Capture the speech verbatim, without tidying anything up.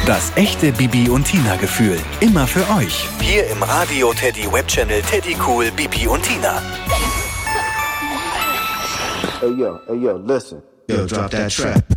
Das echte Bibi und Tina Gefühl. Immer für euch. Hier im Radio Teddy Webchannel Teddy Cool Bibi und Tina. Hey yo, hey yo, listen. Yo, drop that track.